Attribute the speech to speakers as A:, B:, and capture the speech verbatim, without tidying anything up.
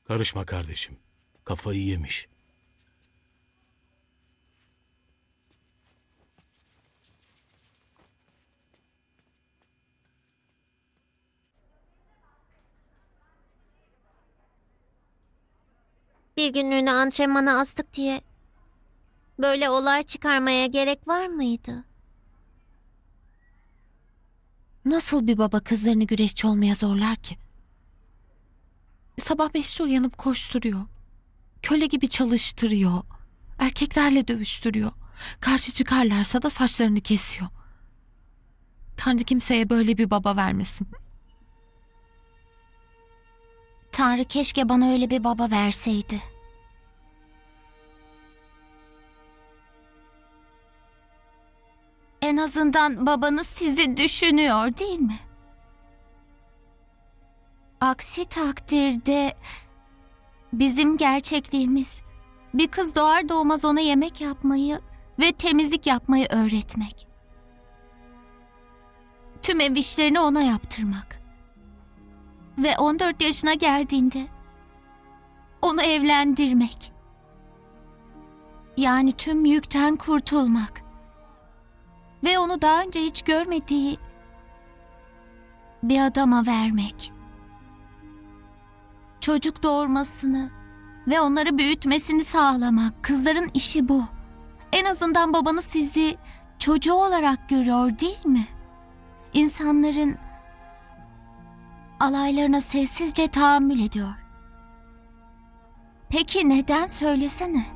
A: Karışma kardeşim. Kafayı yemiş.
B: Bir günlüğüne antrenmana astık diye böyle olay çıkarmaya gerek var mıydı?
C: Nasıl bir baba kızlarını güreşçi olmaya zorlar ki? Sabah beşte uyanıp koşturuyor. Köle gibi çalıştırıyor. Erkeklerle dövüştürüyor. Karşı çıkarlarsa da saçlarını kesiyor. Tanrı kimseye böyle bir baba vermesin.
B: Tanrı keşke bana öyle bir baba verseydi. En azından babanız sizi düşünüyor, değil mi? Aksi takdirde bizim gerçekliğimiz bir kız doğar doğmaz ona yemek yapmayı ve temizlik yapmayı öğretmek. Tüm ev işlerini ona yaptırmak. Ve on dört yaşına geldiğinde onu evlendirmek. Yani tüm yükten kurtulmak. Ve onu daha önce hiç görmediği bir adama vermek. Çocuk doğurmasını ve onları büyütmesini sağlamak. Kızların işi bu. En azından babanız sizi çocuğu olarak görüyor, değil mi? İnsanların alaylarına sessizce tahammül ediyor. Peki neden söylesene?